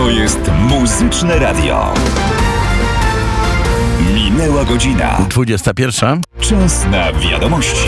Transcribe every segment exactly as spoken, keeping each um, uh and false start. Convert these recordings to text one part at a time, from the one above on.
To jest Muzyczne Radio. Minęła godzina. dwudziesta pierwsza. Czas na wiadomości.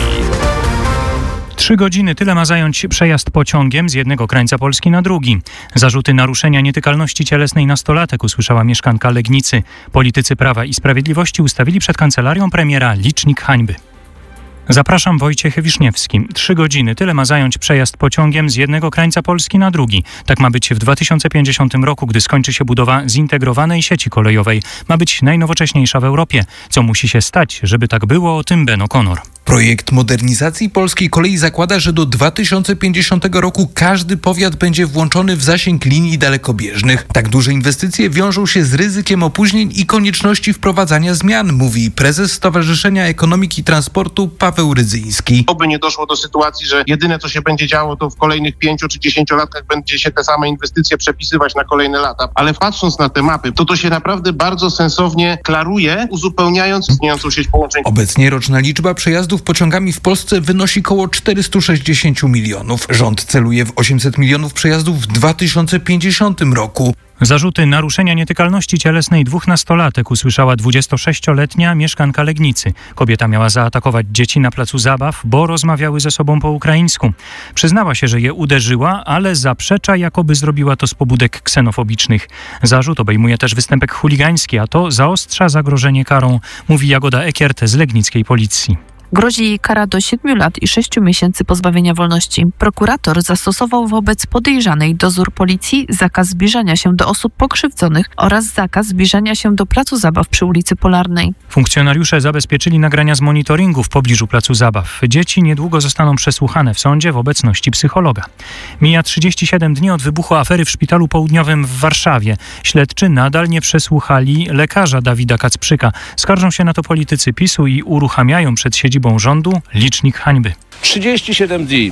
Trzy godziny tyle ma zająć przejazd pociągiem z jednego krańca Polski na drugi. Zarzuty naruszenia nietykalności cielesnej nastolatek usłyszała mieszkanka Legnicy. Politycy Prawa i Sprawiedliwości ustawili przed kancelarią premiera licznik hańby. Zapraszam, Wojciech Wiszniewski. Trzy godziny tyle ma zająć przejazd pociągiem z jednego krańca Polski na drugi. Tak ma być w dwa tysiące pięćdziesiątym roku, gdy skończy się budowa zintegrowanej sieci kolejowej. Ma być najnowocześniejsza w Europie. Co musi się stać, żeby tak było, o tym Ben O'Connor. Projekt modernizacji polskiej kolei zakłada, że do dwa tysiące pięćdziesiątego roku każdy powiat będzie włączony w zasięg linii dalekobieżnych. Tak duże inwestycje wiążą się z ryzykiem opóźnień i konieczności wprowadzania zmian, mówi prezes Stowarzyszenia Ekonomiki i Transportu Paweł Rydzyński. Oby nie doszło do sytuacji, że jedyne co się będzie działo, to w kolejnych pięciu czy dziesięciu latach będzie się te same inwestycje przepisywać na kolejne lata. Ale patrząc na te mapy, to to się naprawdę bardzo sensownie klaruje, uzupełniając istniejącą sieć połączeń. Obecnie roczna liczba przejazdów pociągami w Polsce wynosi koło czterysta sześćdziesiąt milionów. Rząd celuje w osiemset milionów przejazdów w dwa tysiące pięćdziesiątym roku. Zarzuty naruszenia nietykalności cielesnej dwóch nastolatek usłyszała dwudziestosześcioletnia mieszkanka Legnicy. Kobieta miała zaatakować dzieci na placu zabaw, bo rozmawiały ze sobą po ukraińsku. Przyznała się, że je uderzyła, ale zaprzecza, jakoby zrobiła to z pobudek ksenofobicznych. Zarzut obejmuje też występek chuligański, a to zaostrza zagrożenie karą, mówi Jagoda Ekiert z legnickiej policji. Grozi jej kara do siedmiu lat i sześciu miesięcy pozbawienia wolności. Prokurator zastosował wobec podejrzanej dozór policji, zakaz zbliżania się do osób pokrzywdzonych oraz zakaz zbliżania się do placu zabaw przy ulicy Polarnej. Funkcjonariusze zabezpieczyli nagrania z monitoringu w pobliżu placu zabaw. Dzieci niedługo zostaną przesłuchane w sądzie w obecności psychologa. Mija trzydzieści siedem dni od wybuchu afery w Szpitalu Południowym w Warszawie. Śledczy nadal nie przesłuchali lekarza Dawida Kacprzyka. Skarżą się na to politycy PiSu i uruchamiają przed siedzibą rządu licznik hańby. trzydzieści siedem dni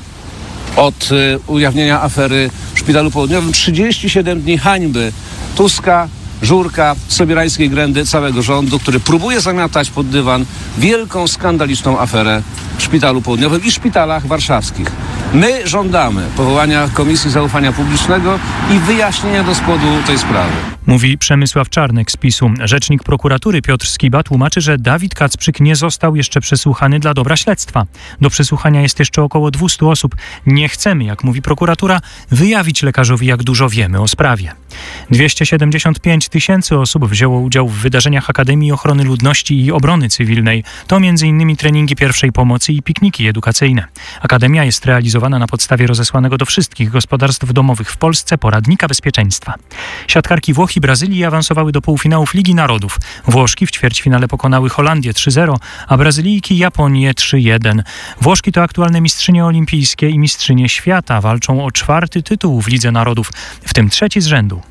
od y, ujawnienia afery w Szpitalu Południowym, trzydzieści siedem dni hańby Tuska, Żurka, Sobierajskiej Grędy, całego rządu, który próbuje zamiatać pod dywan wielką, skandaliczną aferę w Szpitalu Południowym i szpitalach warszawskich. My żądamy powołania Komisji Zaufania Publicznego i wyjaśnienia do spodu tej sprawy. Mówi Przemysław Czarnek z PiSu. Rzecznik prokuratury Piotr Skiba tłumaczy, że Dawid Kacprzyk nie został jeszcze przesłuchany dla dobra śledztwa. Do przesłuchania jest jeszcze około dwieście osób. Nie chcemy, jak mówi prokuratura, wyjawić lekarzowi, jak dużo wiemy o sprawie. dwieście siedemdziesiąt pięć tysięcy osób wzięło udział w wydarzeniach Akademii Ochrony Ludności i Obrony Cywilnej. To między innymi treningi pierwszej pomocy i pikniki edukacyjne. Akademia jest realizowana na podstawie rozesłanego do wszystkich gospodarstw domowych w Polsce poradnika bezpieczeństwa. Siatkarki Włoch i Brazylii awansowały do półfinałów Ligi Narodów. Włoszki w ćwierćfinale pokonały Holandię trzy zero, a Brazylijki Japonię trzy jeden. Włoszki to aktualne mistrzynie olimpijskie i mistrzynie świata. Walczą o czwarty tytuł w Lidze Narodów, w tym trzeci z rzędu.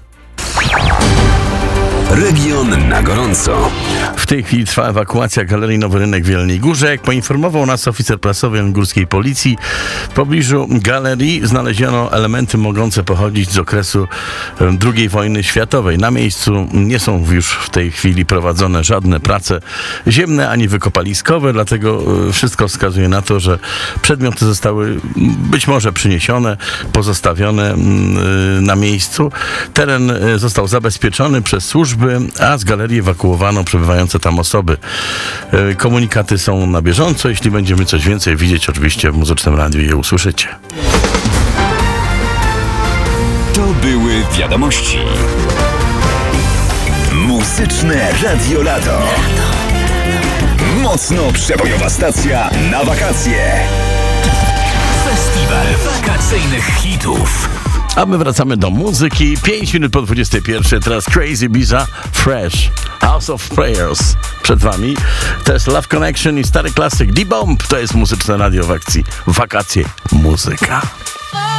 Region na gorąco. W tej chwili trwa ewakuacja Galerii Nowy Rynek w Jeleniej Górze. Jak poinformował nas oficer prasowy górskiej policji, w pobliżu galerii znaleziono elementy mogące pochodzić z okresu drugiej wojny światowej. Na miejscu nie są już w tej chwili prowadzone żadne prace ziemne ani wykopaliskowe, dlatego wszystko wskazuje na to, że przedmioty zostały być może przyniesione, pozostawione na miejscu. Teren został zabezpieczony przez służby, a z galerii ewakuowano przebywające tam osoby. Komunikaty są na bieżąco. Jeśli będziemy coś więcej widzieć, oczywiście w Muzycznym Radiu je usłyszycie. To były wiadomości. Muzyczne Radio Lato. Mocno przebojowa stacja na wakacje. Festiwal wakacyjnych hitów. A my wracamy do muzyki. pięć minut po dwudziestej pierwszej. Teraz Crazy Biza, Fresh, House of Prayers przed wami. To jest Love Connection i stary klasyk D-Bomb. To jest Muzyczne Radio w akcji Wakacje Muzyka.